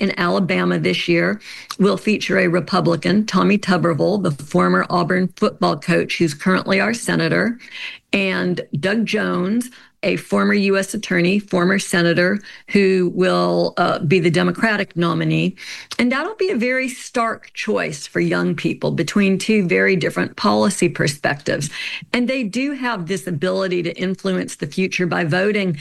in Alabama this year will feature a Republican, Tommy Tuberville, the former Auburn football coach who's currently our senator, and Doug Jones, a former U.S. attorney, former senator, who will be the Democratic nominee. And that'll be a very stark choice for young people between two very different policy perspectives. And they do have this ability to influence the future by voting.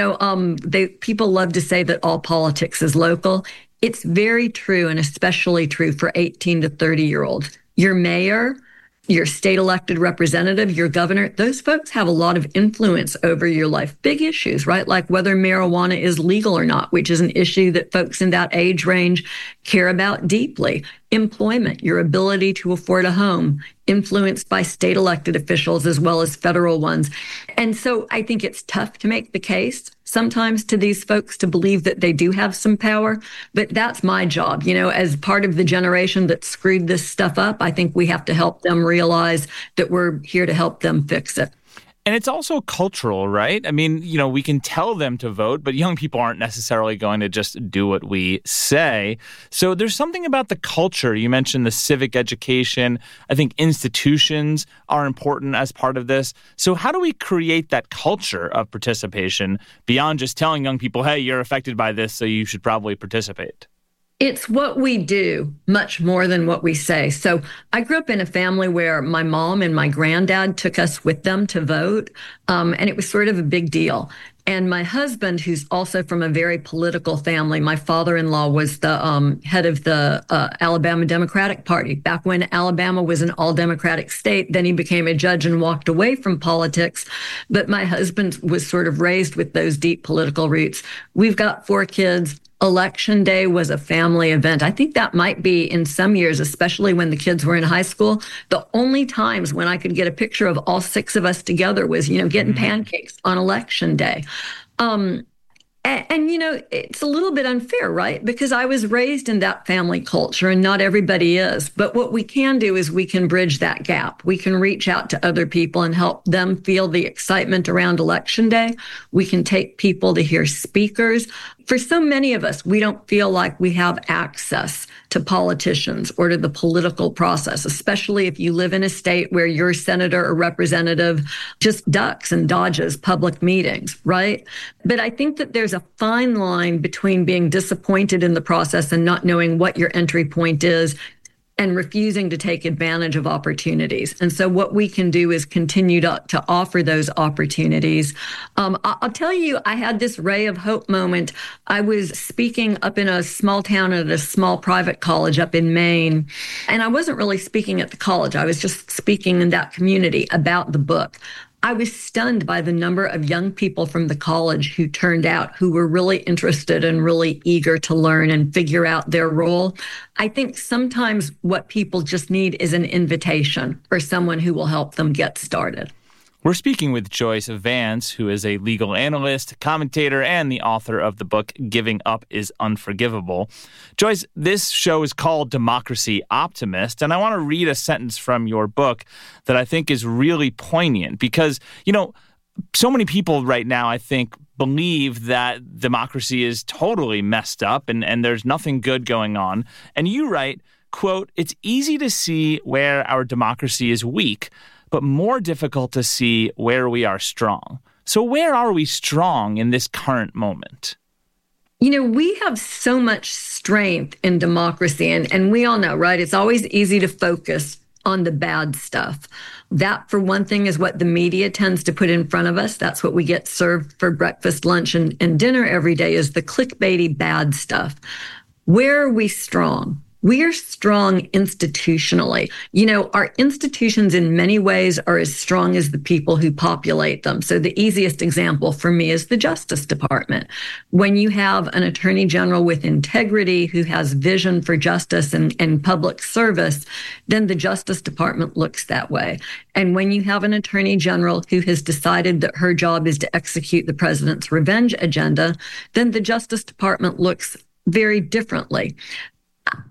People love to say that all politics is local. It's very true, and especially true for 18 to 30-year-olds. Your mayor, your state elected representative, your governor, those folks have a lot of influence over your life. Big issues, right? Like whether marijuana is legal or not, which is an issue that folks in that age range care about deeply. Employment, your ability to afford a home, influenced by state elected officials as well as federal ones. And so I think it's tough to make the case sometimes to these folks to believe that they do have some power, but that's my job. As part of the generation that screwed this stuff up, I think we have to help them realize that we're here to help them fix it. And it's also cultural, right? I mean, we can tell them to vote, but young people aren't necessarily going to just do what we say. So there's something about the culture. You mentioned the civic education. I think institutions are important as part of this. So how do we create that culture of participation beyond just telling young people, hey, you're affected by this, so you should probably participate? It's what we do much more than what we say. So I grew up in a family where my mom and my granddad took us with them to vote, and it was sort of a big deal. And my husband, who's also from a very political family, my father-in-law was the head of the Alabama Democratic Party. Back when Alabama was an all-Democratic state, then he became a judge and walked away from politics. But my husband was sort of raised with those deep political roots. We've got 4 kids. Election day was a family event. I think that might be in some years, especially when the kids were in high school, the only times when I could get a picture of all 6 of us together was, getting pancakes on election day. And it's a little bit unfair, right? Because I was raised in that family culture and not everybody is. But what we can do is we can bridge that gap. We can reach out to other people and help them feel the excitement around Election Day. We can take people to hear speakers. For so many of us, we don't feel like we have access to politicians or to the political process, especially if you live in a state where your senator or representative just ducks and dodges public meetings, right? But I think that there's a fine line between being disappointed in the process and not knowing what your entry point is and refusing to take advantage of opportunities. And so what we can do is continue to offer those opportunities. I'll tell you, I had this ray of hope moment. I was speaking up in a small town at a small private college up in Maine, and I wasn't really speaking at the college. I was just speaking in that community about the book. I was stunned by the number of young people from the college who turned out, who were really interested and really eager to learn and figure out their role. I think sometimes what people just need is an invitation or someone who will help them get started. We're speaking with Joyce Vance, who is a legal analyst, commentator, and the author of the book Giving Up is Unforgivable. Joyce, this show is called Democracy Optimist, and I want to read a sentence from your book that I think is really poignant because, so many people right now, I think, believe that democracy is totally messed up and there's nothing good going on. And you write, quote, "It's easy to see where our democracy is weak, but more difficult to see where we are strong." So where are we strong in this current moment? We have so much strength in democracy, and we all know, right? It's always easy to focus on the bad stuff. That, for one thing, is what the media tends to put in front of us. That's what we get served for breakfast, lunch, and dinner every day is the clickbaity bad stuff. Where are we strong? We are strong institutionally. Our institutions in many ways are as strong as the people who populate them. So the easiest example for me is the Justice Department. When you have an attorney general with integrity who has vision for justice and public service, then the Justice Department looks that way. And when you have an attorney general who has decided that her job is to execute the president's revenge agenda, then the Justice Department looks very differently.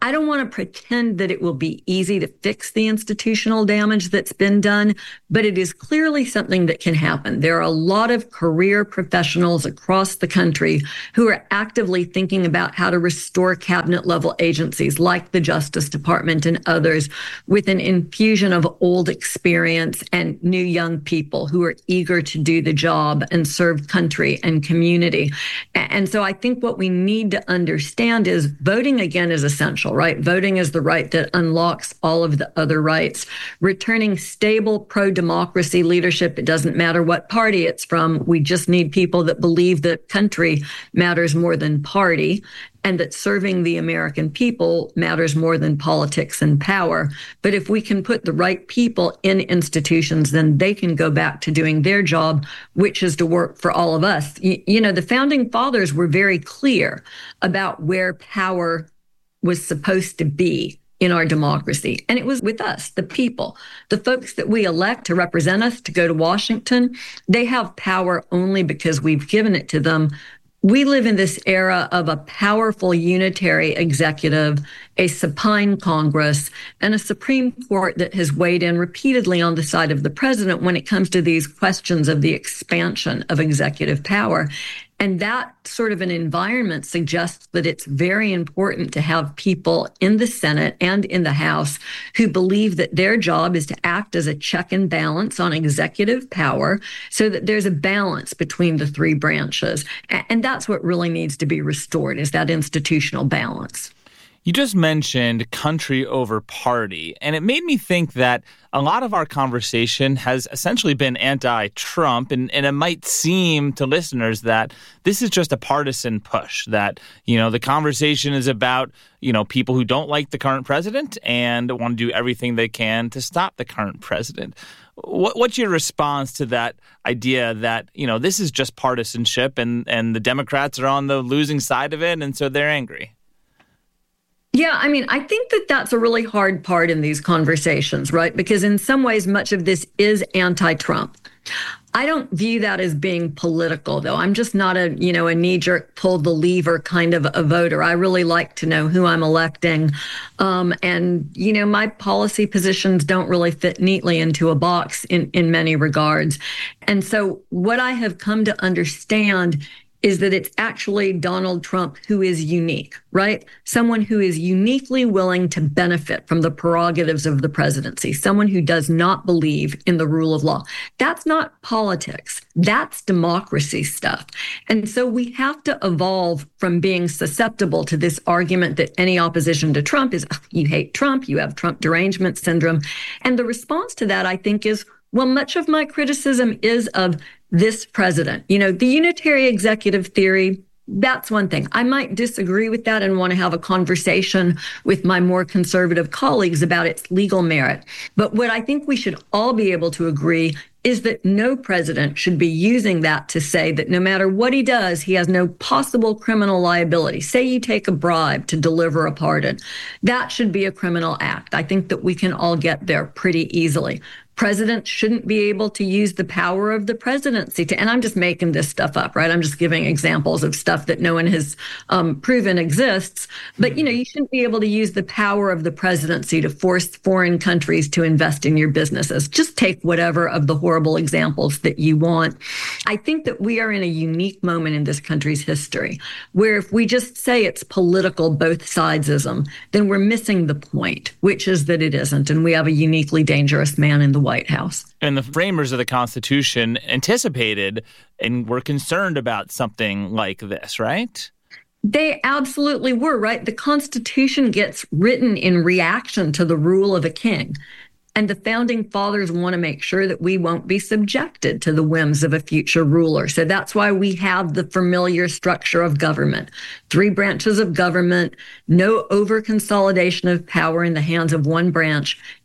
I don't want to pretend that it will be easy to fix the institutional damage that's been done, but it is clearly something that can happen. There are a lot of career professionals across the country who are actively thinking about how to restore cabinet level agencies like the Justice Department and others with an infusion of old experience and new young people who are eager to do the job and serve country and community. And so I think what we need to understand is voting again is essential, right? Voting is the right that unlocks all of the other rights. Returning stable pro-democracy leadership, it doesn't matter what party it's from. We just need people that believe that country matters more than party, and that serving the American people matters more than politics and power. But if we can put the right people in institutions, then they can go back to doing their job, which is to work for all of us. You know, the founding fathers were very clear about where power was supposed to be in our democracy. And it was with us, the people, the folks that we elect to represent us, to go to Washington. They have power only because we've given it to them. We live in this era of a powerful unitary executive, a supine Congress, and a Supreme Court that has weighed in repeatedly on the side of the president when it comes to these questions of the expansion of executive power. And that sort of an environment suggests that it's very important to have people in the Senate and in the House who believe that their job is to act as a check and balance on executive power so that there's a balance between the three branches. And that's what really needs to be restored, is that institutional balance. You just mentioned country over party, and it made me think that a lot of our conversation has essentially been anti-Trump, and it might seem to listeners that this is just a partisan push, that, you know, the conversation is about, you know, people who don't like the current president and want to do everything they can to stop the current president. What's your response to that idea that, you know, this is just partisanship and the Democrats are on the losing side of it, and so they're angry? Yeah, I mean, I think that that's a really hard part in these conversations, right? Because in some ways, much of this is anti-Trump. I don't view that as being political, though. I'm just not a knee-jerk, pull the lever kind of a voter. I really like to know who I'm electing. And, you know, my policy positions don't really fit neatly into a box in many regards. And so what I have come to understand is that it's actually Donald Trump who is unique, right? Someone who is uniquely willing to benefit from the prerogatives of the presidency, someone who does not believe in the rule of law. That's not politics. That's democracy stuff. And so we have to evolve from being susceptible to this argument that any opposition to Trump is, you hate Trump, you have Trump derangement syndrome. And the response to that, I think, is, well, much of my criticism is of this president. You know, the unitary executive theory, that's one thing. I might disagree with that and want to have a conversation with my more conservative colleagues about its legal merit. But what I think we should all be able to agree is that no president should be using that to say that no matter what he does, he has no possible criminal liability. Say you take a bribe to deliver a pardon. That should be a criminal act. I think that we can all get there pretty easily. Presidents shouldn't be able to use the power of the presidency to, and I'm just making this stuff up, right? I'm just giving examples of stuff that no one has proven exists. But, you know, you shouldn't be able to use the power of the presidency to force foreign countries to invest in your businesses. Just take whatever of the horrible examples that you want. I think that we are in a unique moment in this country's history where if we just say it's political both sidesism, then we're missing the point, which is that it isn't. And we have a uniquely dangerous man in the White House. And the framers of the Constitution anticipated and were concerned about something like this, right? They absolutely were, right? The Constitution gets written in reaction to the rule of a king. And the founding fathers want to make sure that we won't be subjected to the whims of a future ruler. So that's why we have the familiar structure of government. 3 branches of government, no over-consolidation of power in the hands of one branch,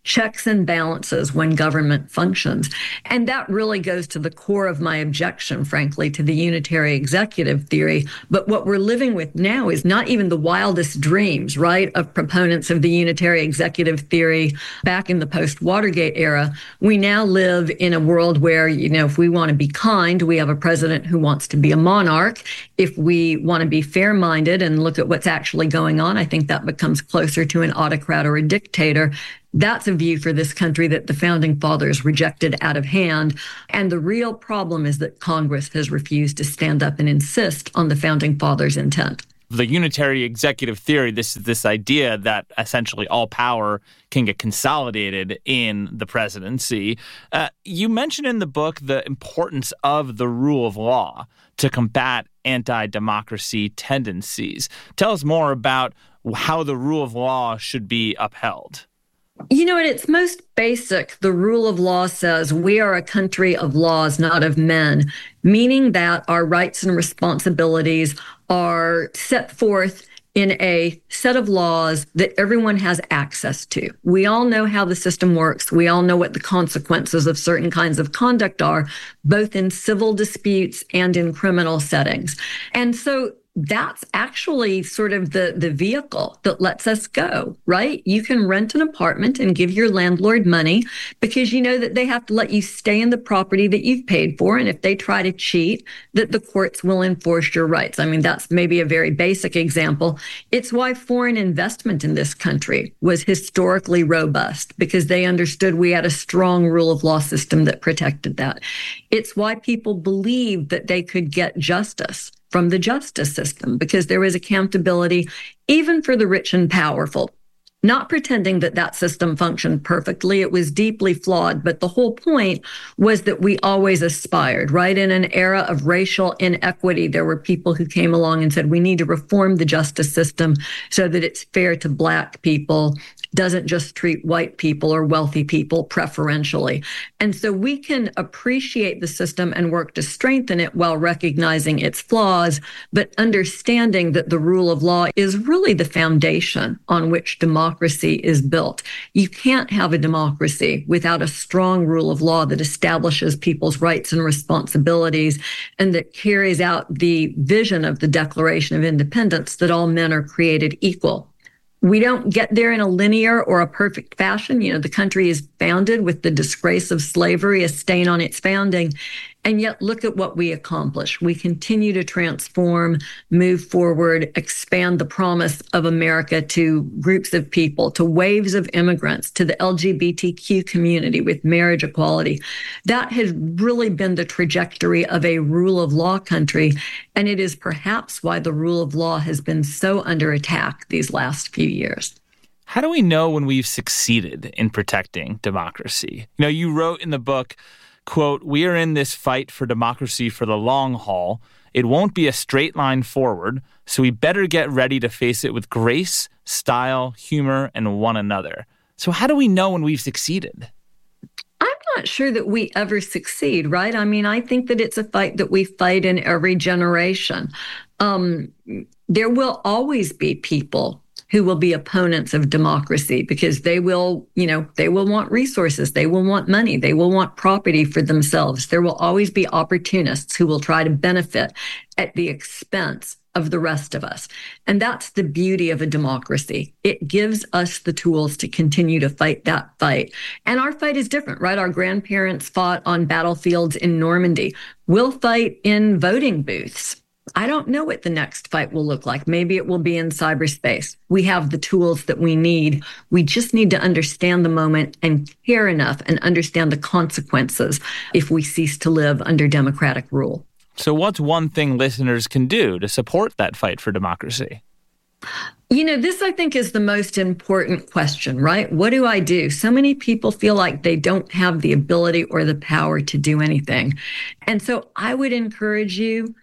checks and balances when government functions. And that really goes to the core of my objection, frankly, to the unitary executive theory. But what we're living with now is not even the wildest dreams, right, of proponents of the unitary executive theory back in the post-Watergate era. We now live in a world where, if we want to be kind, we have a president who wants to be a monarch. If we want to be fair-minded and look at what's actually going on, I think that becomes closer to an autocrat or a dictator. That's a view for this country that the founding fathers rejected out of hand. And the real problem is that Congress has refused to stand up and insist on the founding fathers' intent. The unitary executive theory, this is this idea that essentially all power can get consolidated in the presidency. You mentioned in the book the importance of the rule of law to combat anti-democracy tendencies. Tell us more about how the rule of law should be upheld. At its most basic, the rule of law says we are a country of laws, not of men, meaning that our rights and responsibilities are set forth in a set of laws that everyone has access to. We all know how the system works. We all know what the consequences of certain kinds of conduct are, both in civil disputes and in criminal settings. And so that's actually sort of the vehicle that lets us go, right? You can rent an apartment and give your landlord money because you know that they have to let you stay in the property that you've paid for. And if they try to cheat, that the courts will enforce your rights. I mean, that's maybe a very basic example. It's why foreign investment in this country was historically robust, because they understood we had a strong rule of law system that protected that. It's why people believed that they could get justice from the justice system, because there was accountability even for the rich and powerful. Not pretending that that system functioned perfectly. It was deeply flawed. But the whole point was that we always aspired, right? In an era of racial inequity, there were people who came along and said, we need to reform the justice system so that it's fair to Black people, doesn't just treat white people or wealthy people preferentially. And so we can appreciate the system and work to strengthen it while recognizing its flaws, but understanding that the rule of law is really the foundation on which democracy is built. You can't have a democracy without a strong rule of law that establishes people's rights and responsibilities and that carries out the vision of the Declaration of Independence that all men are created equal. We don't get there in a linear or a perfect fashion. The country is founded with the disgrace of slavery, a stain on its founding. And yet look at what we accomplish. We continue to transform, move forward, expand the promise of America to groups of people, to waves of immigrants, to the LGBTQ community with marriage equality. That has really been the trajectory of a rule of law country. And it is perhaps why the rule of law has been so under attack these last few years. How do we know when we've succeeded in protecting democracy? You wrote in the book, quote, "We are in this fight for democracy for the long haul. It won't be a straight line forward, so we better get ready to face it with grace, style, humor, and one another." So how do we know when we've succeeded? I'm not sure that we ever succeed, right? I mean, I think that it's a fight that we fight in every generation. There will always be people who will be opponents of democracy because they will want resources. They will want money. They will want property for themselves. There will always be opportunists who will try to benefit at the expense of the rest of us. And that's the beauty of a democracy. It gives us the tools to continue to fight that fight. And our fight is different, right? Our grandparents fought on battlefields in Normandy. We'll fight in voting booths. I don't know what the next fight will look like. Maybe it will be in cyberspace. We have the tools that we need. We just need to understand the moment and care enough and understand the consequences if we cease to live under democratic rule. So what's one thing listeners can do to support that fight for democracy? This, I think, is the most important question, right? What do I do? So many people feel like they don't have the ability or the power to do anything. And so I would encourage you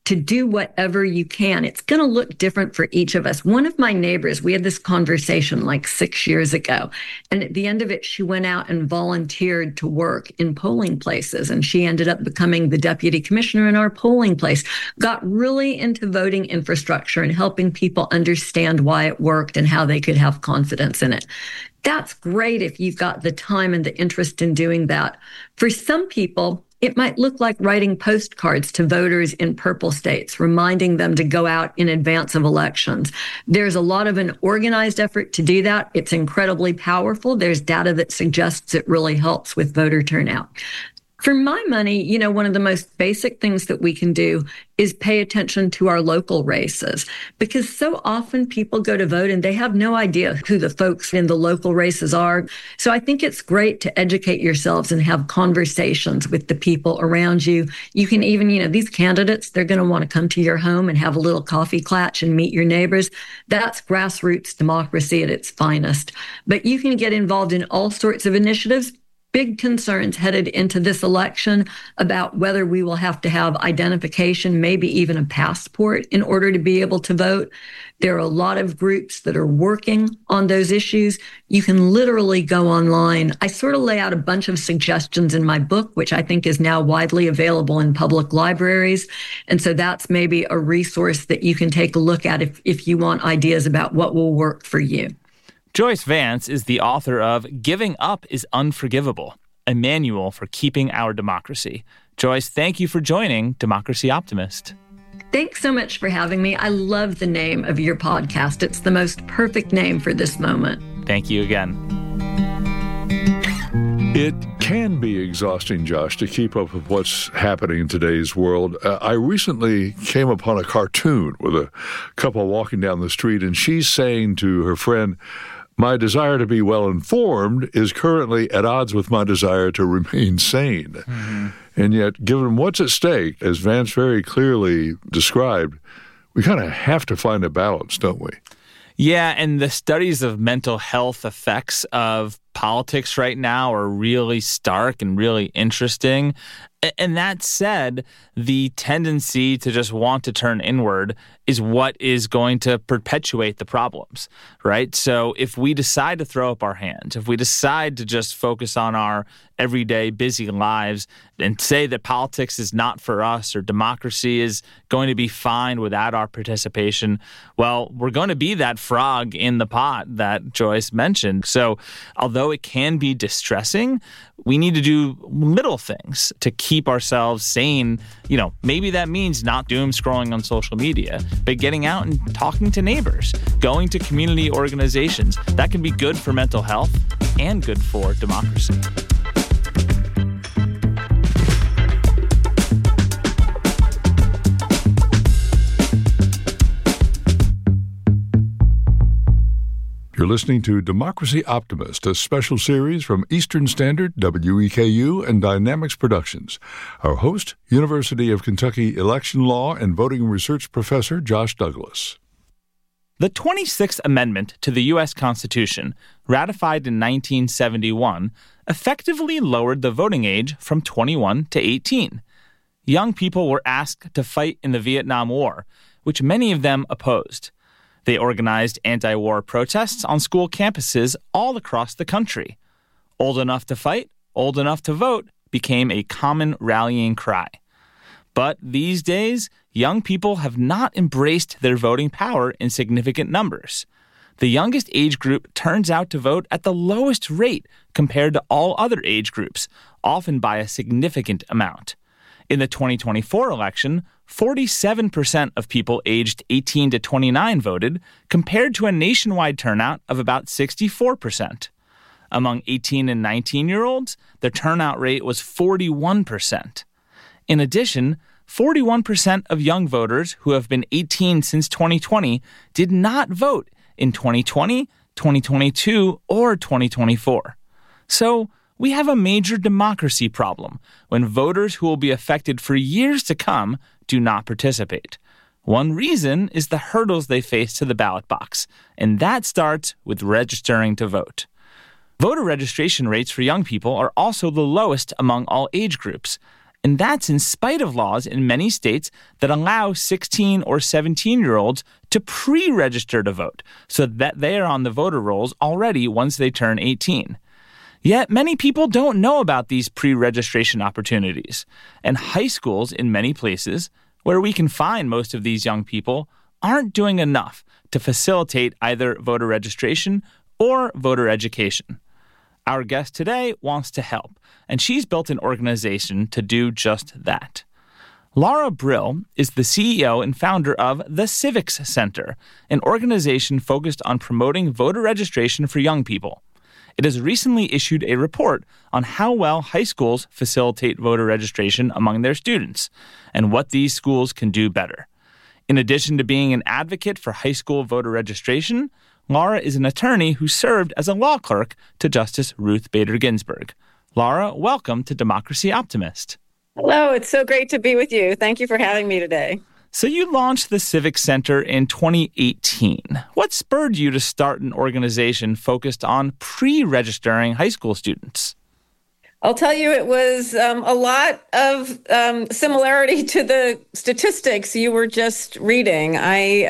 to do whatever you can. It's going to look different for each of us. One of my neighbors, we had this conversation like 6 years ago. And at the end of it, she went out and volunteered to work in polling places. And she ended up becoming the deputy commissioner in our polling place, got really into voting infrastructure and helping people understand why it worked and how they could have confidence in it. That's great if you've got the time and the interest in doing that. For some people, it might look like writing postcards to voters in purple states, reminding them to go out in advance of elections. There's a lot of an organized effort to do that. It's incredibly powerful. There's data that suggests it really helps with voter turnout. For my money, one of the most basic things that we can do is pay attention to our local races, because so often people go to vote and they have no idea who the folks in the local races are. So I think it's great to educate yourselves and have conversations with the people around you. You can even, these candidates, they're going to want to come to your home and have a little coffee klatch and meet your neighbors. That's grassroots democracy at its finest. But you can get involved in all sorts of initiatives. Big concerns headed into this election about whether we will have to have identification, maybe even a passport in order to be able to vote. There are a lot of groups that are working on those issues. You can literally go online. I sort of lay out a bunch of suggestions in my book, which I think is now widely available in public libraries. And so that's maybe a resource that you can take a look at if you want ideas about what will work for you. Joyce Vance is the author of Giving Up is Unforgivable, a manual for keeping our democracy. Joyce, thank you for joining Democracy Optimist. Thanks so much for having me. I love the name of your podcast. It's the most perfect name for this moment. Thank you again. It can be exhausting, Josh, to keep up with what's happening in today's world. I recently came upon a cartoon with a couple walking down the street, and she's saying to her friend, "My desire to be well-informed is currently at odds with my desire to remain sane." Mm-hmm. And yet, given what's at stake, as Vance very clearly described, we kind of have to find a balance, don't we? Yeah, and the studies of mental health effects of politics right now are really stark and really interesting. And that said, the tendency to just want to turn inward is what is going to perpetuate the problems, right? So if we decide to throw up our hands, if we decide to just focus on our everyday busy lives and say that politics is not for us or democracy is going to be fine without our participation, well, we're going to be that frog in the pot that Joyce mentioned. So although it can be distressing, we need to do little things to keep ourselves sane. Maybe that means not doom scrolling on social media, but getting out and talking to neighbors, going to community organizations. That can be good for mental health and good for democracy. You're listening to Democracy Optimist, a special series from Eastern Standard, WEKU, and Dynamics Productions. Our host, University of Kentucky election law and voting research professor Josh Douglas. The 26th Amendment to the U.S. Constitution, ratified in 1971, effectively lowered the voting age from 21 to 18. Young people were asked to fight in the Vietnam War, which many of them opposed. They organized anti-war protests on school campuses all across the country. Old enough to fight, old enough to vote became a common rallying cry. But these days, young people have not embraced their voting power in significant numbers. The youngest age group turns out to vote at the lowest rate compared to all other age groups, often by a significant amount. In the 2024 election, 47% of people aged 18 to 29 voted, compared to a nationwide turnout of about 64%. Among 18 and 19-year-olds, the turnout rate was 41%. In addition, 41% of young voters who have been 18 since 2020 did not vote in 2020, 2022, or 2024. So, we have a major democracy problem when voters who will be affected for years to come do not participate. One reason is the hurdles they face to the ballot box, and that starts with registering to vote. Voter registration rates for young people are also the lowest among all age groups. And that's in spite of laws in many states that allow 16 or 17-year-olds to pre-register to vote so that they are on the voter rolls already once they turn 18. Yet many people don't know about these pre-registration opportunities. And high schools in many places, where we can find most of these young people, aren't doing enough to facilitate either voter registration or voter education. Our guest today wants to help, and she's built an organization to do just that. Laura Brill is the CEO and founder of the Civics Center, an organization focused on promoting voter registration for young people. It has recently issued a report on how well high schools facilitate voter registration among their students and what these schools can do better. In addition to being an advocate for high school voter registration, Laura is an attorney who served as a law clerk to Justice Ruth Bader Ginsburg. Laura, welcome to Democracy Optimist. Hello, it's so great to be with you. Thank you for having me today. So you launched the Civic Center in 2018. What spurred you to start an organization focused on pre-registering high school students? I'll tell you, it was a lot of similarity to the statistics you were just reading. I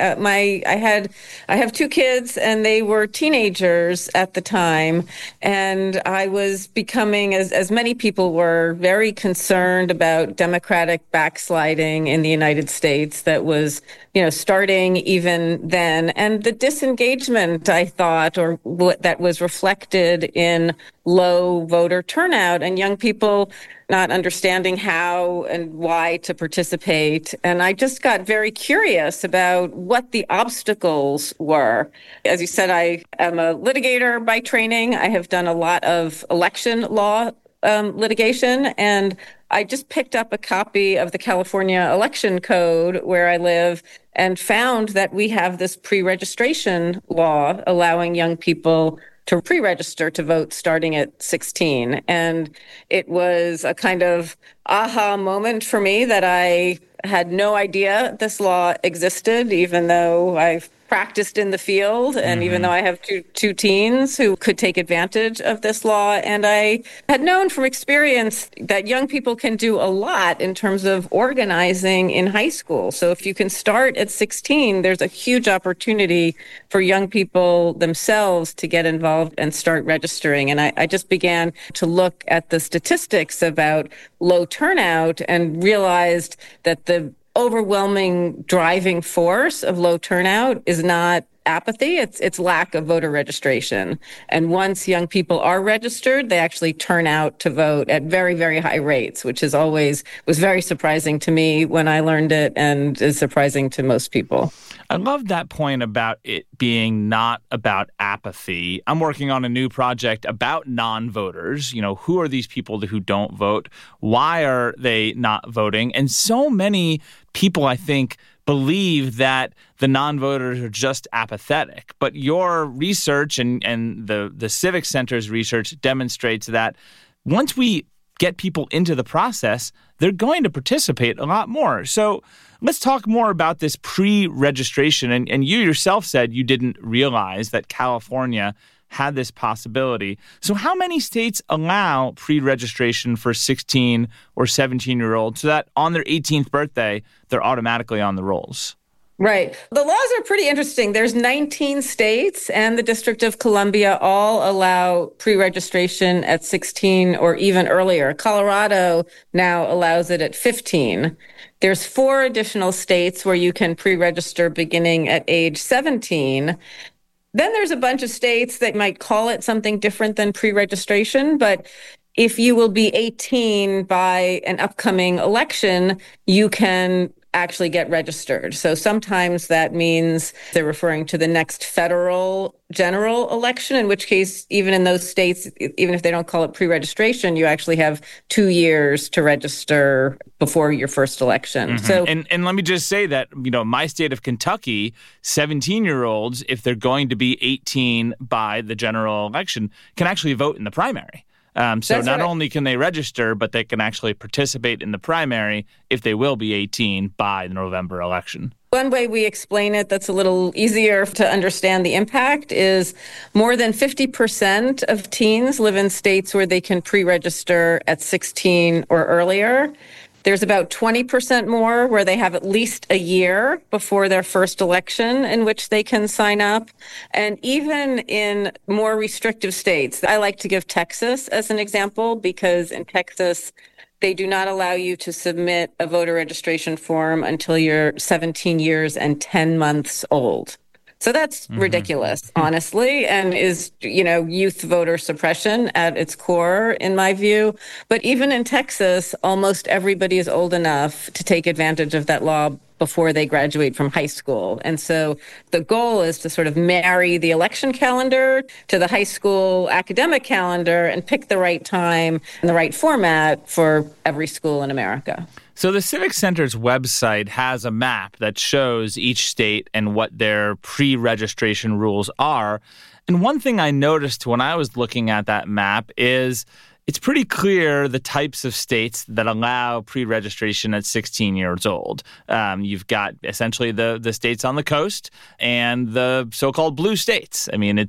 have two kids, and they were teenagers at the time, and I was becoming, as many people were, very concerned about democratic backsliding in the United States. That was, starting even then, and the disengagement, I thought, or what that was reflected in low voter turnout and young people not understanding how and why to participate. And I just got very curious about what the obstacles were. As you said, I am a litigator by training. I have done a lot of election law litigation, and I just picked up a copy of the California Election Code where I live and found that we have this pre-registration law allowing young people to pre-register to vote starting at 16. And it was a kind of aha moment for me that I had no idea this law existed, even though I've practiced in the field and even though I have two teens who could take advantage of this law. And I had known from experience that young people can do a lot in terms of organizing in high school. So if you can start at 16, there's a huge opportunity for young people themselves to get involved and start registering. And I just began to look at the statistics about low turnout and realized that the overwhelming driving force of low turnout is not apathy, it's lack of voter registration. And once young people are registered, they actually turn out to vote at very, very high rates, which was very surprising to me when I learned it and is surprising to most people. I love that point about it being not about apathy. I'm working on a new project about non-voters. Who are these people who don't vote? Why are they not voting? And so many people, I think, believe that the non-voters are just apathetic. But your research and the Civic Center's research demonstrates that once we get people into the process, they're going to participate a lot more. So let's talk more about this pre-registration. And you yourself said you didn't realize that California had this possibility. So how many states allow pre-registration for 16 or 17-year-olds so that on their 18th birthday, they're automatically on the rolls? Right. The laws are pretty interesting. There's 19 states and the District of Columbia all allow pre-registration at 16 or even earlier. Colorado now allows it at 15. There's 4 additional states where you can pre-register beginning at age 17. Then there's a bunch of states that might call it something different than pre-registration, but if you will be 18 by an upcoming election, you can actually get registered. So sometimes that means they're referring to the next federal general election, in which case, even in those states, even if they don't call it pre-registration, you actually have 2 years to register before your first election. Mm-hmm. So, and let me just say that, my state of Kentucky, 17-year-olds, if they're going to be 18 by the general election, can actually vote in the primary. So not only can they register, but they can actually participate in the primary if they will be 18 by the November election. One way we explain it that's a little easier to understand the impact is more than 50% of teens live in states where they can pre-register at 16 or earlier. There's about 20% more where they have at least a year before their first election in which they can sign up. And even in more restrictive states, I like to give Texas as an example, because in Texas, they do not allow you to submit a voter registration form until you're 17 years and 10 months old. So that's ridiculous, honestly, and is, youth voter suppression at its core, in my view. But even in Texas, almost everybody is old enough to take advantage of that law before they graduate from high school. And so the goal is to sort of marry the election calendar to the high school academic calendar and pick the right time and the right format for every school in America. So the Civic Center's website has a map that shows each state and what their pre-registration rules are. And one thing I noticed when I was looking at that map is it's pretty clear the types of states that allow pre-registration at 16 years old. You've got essentially the states on the coast and the so-called blue states. I mean,